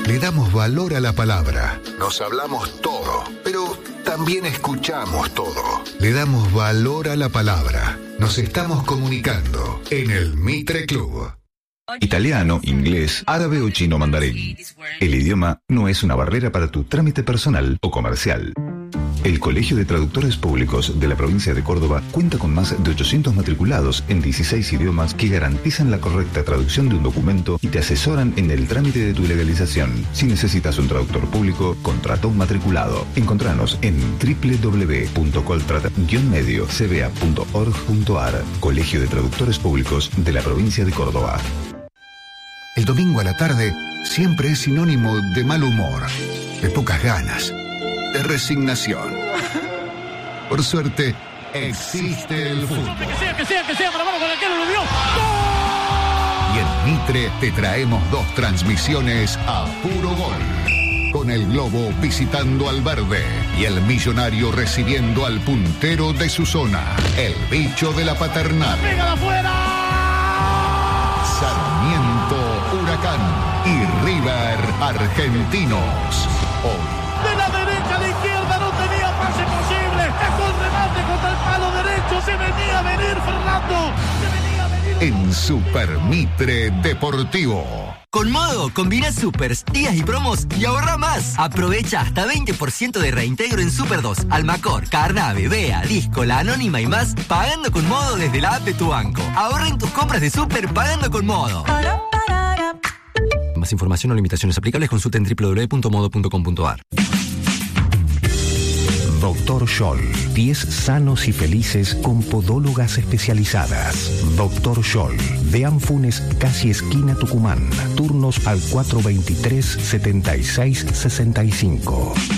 Le damos valor a la palabra. Nos hablamos todo, pero también escuchamos todo. Le damos valor a la palabra. Nos estamos comunicando en el Mitre Club. Italiano, inglés, árabe o chino mandarín. El idioma no es una barrera para tu trámite personal o comercial. El Colegio de Traductores Públicos de la provincia de Córdoba cuenta con más de 800 matriculados en 16 idiomas que garantizan la correcta traducción de un documento y te asesoran en el trámite de tu legalización. Si necesitas un traductor público, contrata un matriculado. Encontranos en www.coltrat-mediocba.org.ar. Colegio de Traductores Públicos de la provincia de Córdoba. El domingo a la tarde siempre es sinónimo de mal humor, de pocas ganas, de resignación. Por suerte, existe el fútbol. Que sea, para vamos con el que lo dio. Y en Mitre te traemos 2 transmisiones a puro gol. Con el Globo visitando al Verde y el Millonario recibiendo al puntero de su zona, el bicho de la Paternal. ¡Pega de afuera! Sarmiento, Huracán y River, Argentinos. Hoy. De la derecha a la izquierda no tenía pase posible. Dejó el remate contra el palo derecho. Se venía a venir Fernando. En Super Mitre Deportivo. Con Modo, combina supers, días y promos y ahorra más. Aprovecha hasta 20% de reintegro en Super 2, Almacor, Carnave, Bea, Disco, La Anónima y más, pagando con Modo desde la app de tu banco. Ahorra en tus compras de Super pagando con Modo. Más información o limitaciones aplicables, consulta en www.modo.com.ar. Dr. Scholl, pies sanos y felices con podólogas especializadas. Dr. Scholl, de Anfunes, casi esquina Tucumán. Turnos al 423-7665.